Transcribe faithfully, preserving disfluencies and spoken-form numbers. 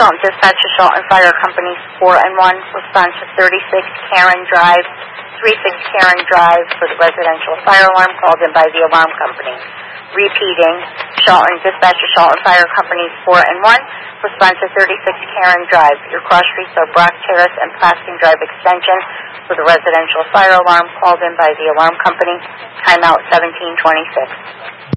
Charlton Dispatch to Charlton Fire Company four and one, respond to thirty-six Karen Drive, thirty-six Karen Drive for the residential fire alarm called in by the alarm company. Repeating, Charlton Dispatch to Charlton Fire Company four and one, respond to thirty-six Karen Drive. Your cross streets are Brock Terrace and Plaskin Drive Extension for the residential fire alarm called in by the alarm company. Timeout seventeen twenty-six.